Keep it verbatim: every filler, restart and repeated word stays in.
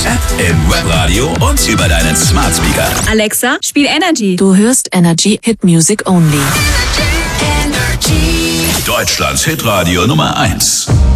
App, im Webradio und über deinen Smart Speaker. Alexa, spiel Energy. Du hörst Energy Hit Music Only. Deutschlands Hitradio Nummer eins.